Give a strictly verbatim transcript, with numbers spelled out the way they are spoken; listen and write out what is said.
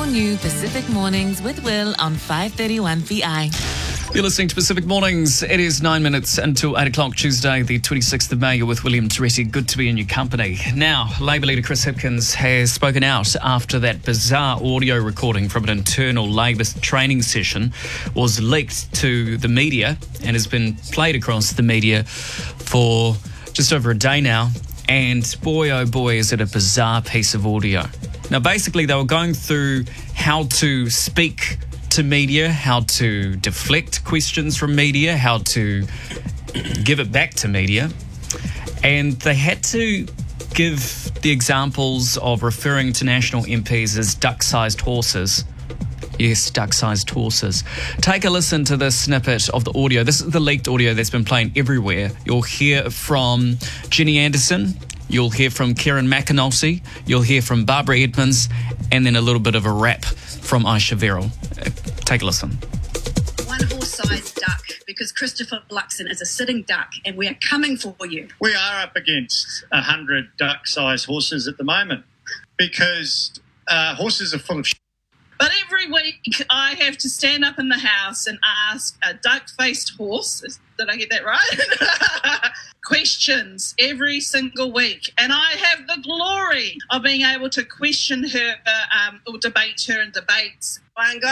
new Pacific Mornings with Will on five thirty-one P I. You're listening to Pacific Mornings. It is nine minutes until eight o'clock Tuesday, the twenty-sixth of May. You're with William Toretti. Good to be in your company. Now, Labour leader Chris Hipkins has spoken out after that bizarre audio recording from an internal Labour training session was leaked to the media and has been played across the media for just over a day now. And boy, oh boy, is it a bizarre piece of audio. Now, basically, they were going through how to speak to media, how to deflect questions from media, how to give it back to media. And they had to give the examples of referring to national M Ps as duck-sized horses. Yes, duck-sized horses. Take a listen to this snippet of the audio. This is the leaked audio that's been playing everywhere. You'll hear from Jenny Anderson, you'll hear from Kieran McAnulty, you'll hear from Barbara Edmonds, and then a little bit of a rap from Aisha Verrill. Take a listen. One horse-sized duck, because Christopher Luxon is a sitting duck, and we are coming for you. We are up against a hundred duck-sized horses at the moment because uh, horses are full of shit. But every week I have to stand up in the house and ask a duck-faced horse, did I get that right? questions every single week. And I have the glory of being able to question her um, or debate her in debates.